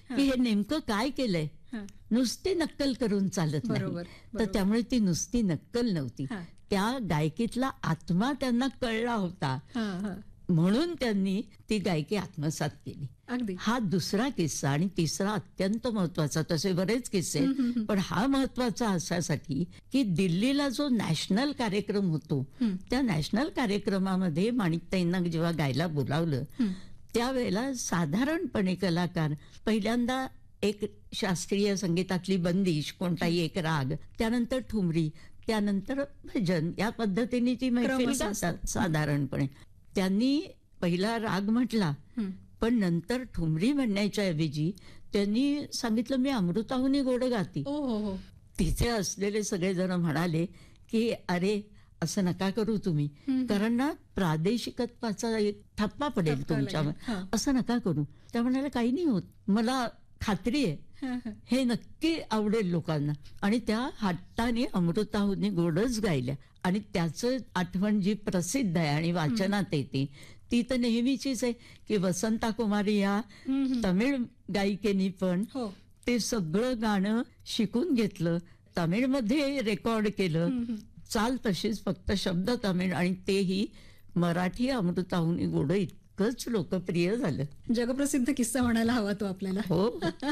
की हे नेमकं काय केलंय. नुसती नक्कल करून चालत नाही. तर त्यामुळे ती नुसती नक्कल नव्हती, त्या गायकीतला आत्मा त्यांना कळला होता, म्हणून त्यांनी ती गायकी आत्मसात केली. अगदी. हा दुसरा किस्सा. आणि तिसरा अत्यंत महत्वाचा, तसे बरेच किस्से, पण हा महत्वाचा अशासाठी की दिल्लीला जो नॅशनल कार्यक्रम होतो, त्या नॅशनल कार्यक्रमामध्ये माणिकताईंना जेव्हा गायला बोलावलं, त्यावेळेला साधारणपणे कलाकार पहिल्यांदा एक शास्त्रीय संगीतातली बंदिश, कोणताही एक राग, त्यानंतर ठुमरी, त्यानंतर भजन, या पद्धतीने ती मैफिल गातात साधारणपणे. त्यांनी पहिला राग म्हटला, पण नंतर ठुमरी म्हणण्याच्या ऐवजी त्यांनी सांगितलं, मी अमृताहुनी गोड गाती. तिथे असलेले सगळे जण म्हणाले की अरे असं नका करू तुम्ही, कारण ना प्रादेशिकत्वाचा एक ठप्पा पडेल तुमच्यावर, असं नका करू. त्या म्हणाले काही नाही होत, मला खात्री आहे हे नक्की आवडेल लोकांना. आणि त्या हट्टाने अमृताहुनी गोडच गायल्या. आणि त्याचं आठवण जी प्रसिद्ध आहे आणि वाचनात येते ती तर नेहमीचीच आहे की वसंता कुमारी या तमिळ गायिकेनी पण ते सगळं गाणं शिकून घेतलं, तमिळमध्ये रेकॉर्ड केलं, चाल तशीच, फक्त शब्द तमिळ, आणि तेही मराठी अमृताहुनी गोड इतकंच लोकप्रिय झालं. जगप्रसिद्ध किस्सा म्हणायला हवा तो आपल्याला. हो.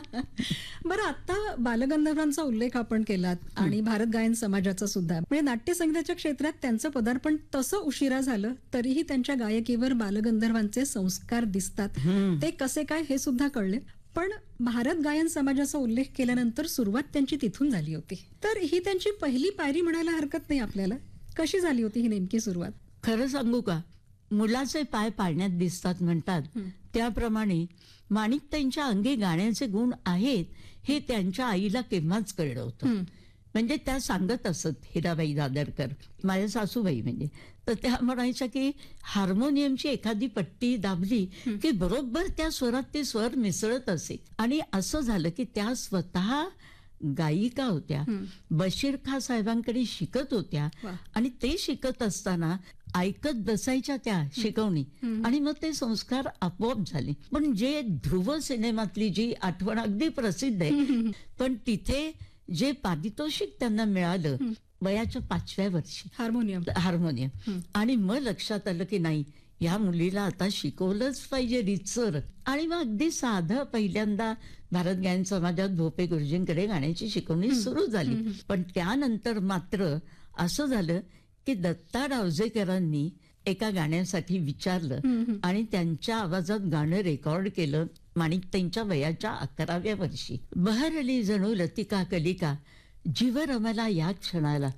बरं, आता बालगंधर्वांचा उल्लेख आपण केलात आणि भारत गायन समाजाचा सुद्धा. म्हणजे नाट्य संगीताच्या क्षेत्रात त्यांचं पदार्पण तसं उशिरा झालं तरीही त्यांच्या गायकीवर बालगंधर्वांचे संस्कार दिसतात. ते कसे काय हे सुद्धा कळले. पण भारत गायन समाजाचा उल्लेख केल्यानंतर सुरुवात त्यांची तिथून झाली होती, तर ही त्यांची पहिली पायरी म्हणायला हरकत नाही आपल्याला. कशी झाली होती ही नेमकी सुरुवात? खरं सांगू का, मुलाचे पाय पाळण्यात दिसतात म्हणतात, त्याप्रमाणे माणिकताईंच्या अंगी गाण्याचे गुण आहेत हे त्यांच्या आईला केव्हाच कळलं होतं. म्हणजे त्या सांगत असत, हिराबाई दादरकर, माझ्या सासूबाई म्हणजे, तर त्या म्हणायच्या की हार्मोनियमची एखादी पट्टी दाबली की बरोबर त्या स्वरात ते स्वर मिसळत असे. आणि असं झालं की त्या स्वतः गायिका होत्या, बशीर खां साहेबांकडे शिकत होत्या, आणि ते शिकत असताना ऐकत बसायच्या त्या शिकवणी, आणि मग ते संस्कार आपोआप झाले. पण जे ध्रुव सिनेमातली जी आठवण अगदी प्रसिद्ध आहे, पण तिथे जे पारितोषिक त्यांना मिळालं वयाच्या 5व्या वर्षी हार्मोनियम, आणि मग लक्षात आलं की नाही, या मुलीला आता शिकवलंच पाहिजे रीतसर. आणि मग अगदी साधं पहिल्यांदा भारत गायन समाजात भोपे गुरुजींकडे गाण्याची शिकवणी सुरू झाली. पण त्यानंतर मात्र असं झालं की दत्ता डावजेकरांनी एका गाण्यासाठी विचारलं आणि त्यांच्या आवाजात गाणं रेकॉर्ड केलं माणिकताईंच्या वयाच्या 11व्या वर्षी. बहरली जणू लतिका कलिका, जीव रमला या क्षणाला.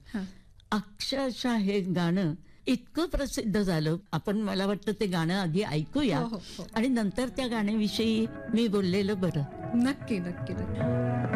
अक्षरशः हे गाणं इतकं प्रसिद्ध झालं. आपण, मला वाटतं ते गाणं आधी ऐकूया आणि नंतर त्या गाण्याविषयी मी बोललेलं बरं. नक्की नक्की नक्की.